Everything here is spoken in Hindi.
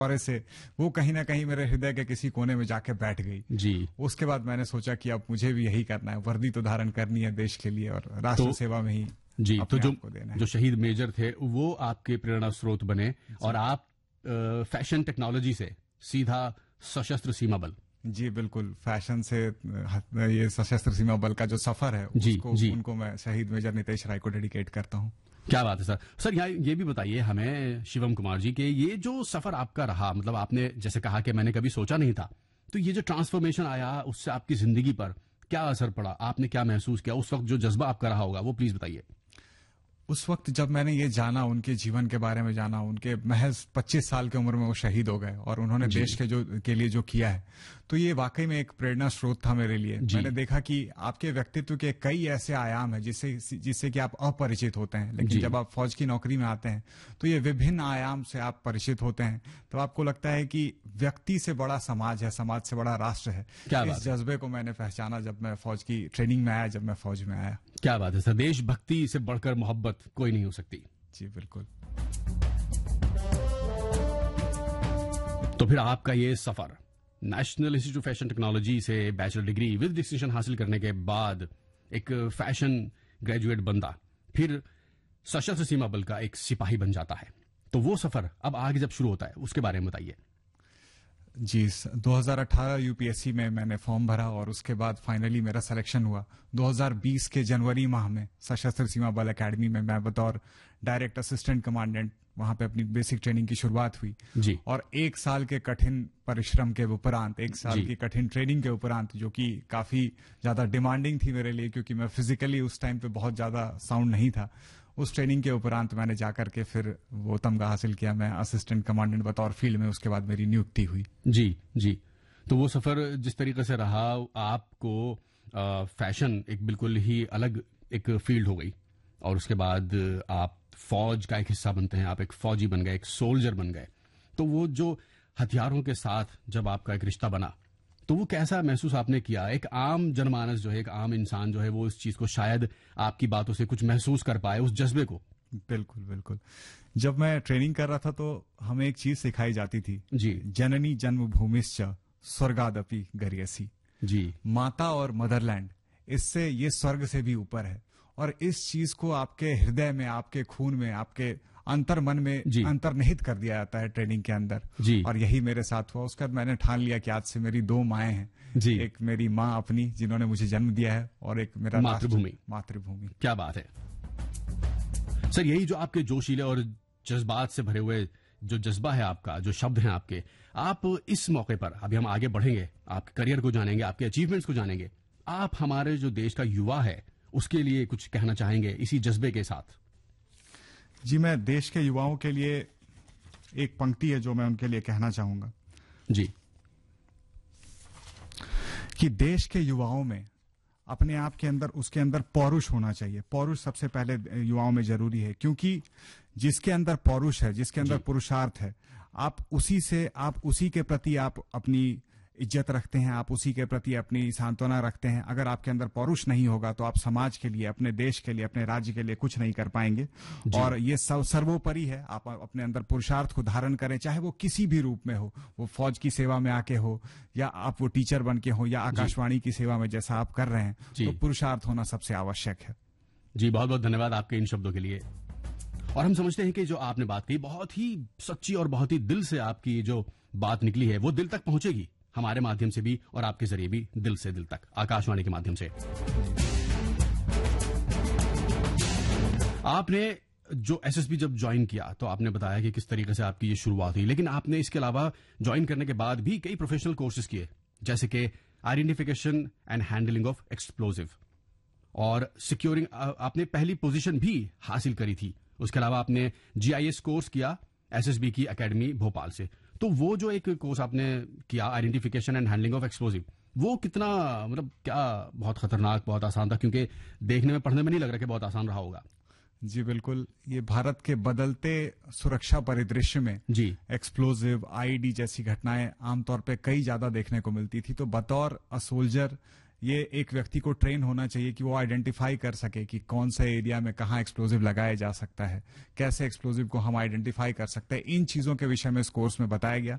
और से वो कहीं ना कहीं मेरे हृदय के किसी कोने में जाके बैठ गई जी। उसके बाद मैंने सोचा कि अब मुझे भी यही करना है, वर्दी तो धारण करनी है देश के लिए और राष्ट्र सेवा में ही जी। तो जो शहीद मेजर थे वो आपके प्रेरणा स्रोत बने और आप फैशन टेक्नोलॉजी से सीधा सशस्त्र सीमा बल। जी बिल्कुल, फैशन से ये सशस्त्र सीमा बल का जो सफर है उनको मैं शहीद मेजर नितेश राय को डेडिकेट करता हूँ। क्या बात है सर। सर यहाँ ये भी बताइए हमें शिवम कुमार जी के ये जो सफर आपका रहा, मतलब आपने जैसे कहा कि मैंने कभी सोचा नहीं था, तो ये जो ट्रांसफॉर्मेशन आया उससे आपकी जिंदगी पर क्या असर पड़ा, आपने क्या महसूस किया उस वक्त, जो जज्बा आपका रहा होगा वो प्लीज बताइए। उस वक्त जब मैंने ये जाना, उनके जीवन के बारे में जाना, उनके महज 25 साल की उम्र में वो शहीद हो गए और उन्होंने देश के लिए जो किया है, तो ये वाकई में एक प्रेरणा स्रोत था मेरे लिए। मैंने देखा कि आपके व्यक्तित्व के कई ऐसे आयाम हैं जिससे कि आप अपरिचित होते हैं, लेकिन जब आप फौज की नौकरी में आते हैं तो ये विभिन्न आयाम से आप परिचित होते हैं, तो आपको लगता है कि व्यक्ति से बड़ा समाज है, समाज से बड़ा राष्ट्र है। इस जज्बे को मैंने पहचाना जब मैं फौज की ट्रेनिंग में आया, जब मैं फौज में आया। क्या बात है सर, देशभक्ति से बढ़कर मोहब्बत कोई नहीं हो सकती। जी बिल्कुल। तो फिर आपका ये सफर national institute of fashion technology से बैचलर डिग्री विद डिस्टिंक्शन हासिल करने के बाद एक फैशन ग्रेजुएट बंदा फिर सशस्त्र सीमा बल का एक सिपाही बन जाता है, तो वो सफर अब आगे जब शुरू होता है उसके बारे में बताइए। जी, 2018 यूपीएससी में मैंने फॉर्म भरा और उसके बाद फाइनली मेरा सिलेक्शन हुआ। 2020 के जनवरी माह में सशस्त्र सीमा बल एकेडमी में मैं बतौर डायरेक्ट असिस्टेंट कमांडेंट वहां पे अपनी बेसिक ट्रेनिंग की शुरुआत हुई जी। और एक साल के कठिन परिश्रम के उपरांत, एक साल की कठिन ट्रेनिंग के उपरांत, जो कि काफी ज्यादा डिमांडिंग थी मेरे लिए क्योंकि मैं फिजिकली उस टाइम पे बहुत ज्यादा साउंड नहीं था, उस ट्रेनिंग के उपरांत मैंने जाकर के फिर वो तमगा हासिल किया। मैं असिस्टेंट कमांडेंट बतौर फील्ड में, उसके बाद मेरी नियुक्ति हुई। जी जी। तो वो सफर जिस तरीके से रहा, आपको फैशन एक बिल्कुल ही अलग एक फील्ड हो गई और उसके बाद आप फौज का एक हिस्सा बनते हैं, आप एक फौजी बन गए, एक सोल्जर बन गए। तो वो जो हथियारों के साथ जब आपका एक रिश्ता बना, तो वो कैसा महसूस आपने किया? एक आम जनमानस जो है, एक आम इंसान जो है, वो इस चीज को शायद आपकी बातों से कुछ महसूस कर पाए, उस जज्बे को। बिल्कुल बिल्कुल। जब मैं ट्रेनिंग कर रहा था तो हमें एक चीज सिखाई जाती थी जी, जननी जन्मभूमिश्च स्वर्गादपि गरीयसी। जी, माता और मदरलैंड, इससे ये स्वर्ग से भी ऊपर है और इस चीज को आपके हृदय में, आपके खून में, आपके अंतर मन में अंतर्निहित कर दिया जाता है ट्रेनिंग के अंदर जी। और यही मेरे साथ हुआ। उसके बाद मैंने ठान लिया कि आज से मेरी दो माएं हैं जी। एक मेरी माँ अपनी जिन्होंने मुझे जन्म दिया है और एक मेरा मातृभूमि। क्या बात है सर, यही जो आपके जोशीले और जज्बात से भरे हुए जो जज्बा है आपका, जो शब्द हैं आपके, आप इस मौके पर, अभी हम आगे बढ़ेंगे, आपके करियर को जानेंगे, आपके अचीवमेंट्स को जानेंगे, आप हमारे जो देश का युवा है उसके लिए कुछ कहना चाहेंगे इसी जज्बे के साथ? जी, मैं देश के युवाओं के लिए एक पंक्ति है जो मैं उनके लिए कहना चाहूंगा जी, कि देश के युवाओं में अपने आप के अंदर, उसके अंदर पौरुष होना चाहिए। पौरुष सबसे पहले युवाओं में जरूरी है, क्योंकि जिसके अंदर पौरुष है, जिसके अंदर पुरुषार्थ है, आप उसी के प्रति आप अपनी इज्जत रखते हैं, आप उसी के प्रति अपनी सांत्वना रखते हैं। अगर आपके अंदर पौरुष नहीं होगा तो आप समाज के लिए, अपने देश के लिए, अपने राज्य के लिए कुछ नहीं कर पाएंगे। और ये सर्वोपरि है, आप अपने अंदर पुरुषार्थ को धारण करें, चाहे वो किसी भी रूप में हो, वो फौज की सेवा में आके हो या आप वो टीचर बन के हो या आकाशवाणी की सेवा में जैसा आप कर रहे हैं, तो पुरुषार्थ होना सबसे आवश्यक है। जी, बहुत बहुत धन्यवाद आपके इन शब्दों के लिए। और हम समझते हैं कि जो आपने बात कही बहुत ही सच्ची और बहुत ही दिल से आपकी जो बात निकली है वो दिल तक पहुंचेगी, हमारे माध्यम से भी और आपके जरिए भी, दिल से दिल तक, आकाशवाणी के माध्यम से। आपने जो एसएसबी जब ज्वाइन किया तो आपने बताया कि किस तरीके से आपकी ये शुरुआत हुई, लेकिन आपने इसके अलावा ज्वाइन करने के बाद भी कई प्रोफेशनल कोर्सेज किए, जैसे कि identification and handling of explosive और सिक्योरिंग, आपने पहली पोजीशन भी हासिल करी थी। उसके अलावा आपने जीआईएस कोर्स किया एसएसबी की एकेडमी भोपाल से। तो वो जो एक कोर्स आपने किया, identification and handling of explosive, वो कितना, मतलब क्या बहुत खतरनाक, बहुत आसान था? क्योंकि देखने में, पढ़ने में नहीं लग रहा कि बहुत आसान रहा होगा। जी बिल्कुल, ये भारत के बदलते सुरक्षा परिदृश्य में जी एक्सप्लोजिव, आईईडी जैसी घटनाएं आमतौर पे कई ज्यादा देखने को मिलती थी। तो बतौर अ सोल्जर ये एक व्यक्ति को ट्रेन होना चाहिए कि वो आइडेंटिफाई कर सके कि कौन से एरिया में कहाँ एक्सप्लोजिव लगाया जा सकता है, कैसे एक्सप्लोजिव को हम आइडेंटिफाई कर सकते हैं। इन चीजों के विषय में इस कोर्स में बताया गया।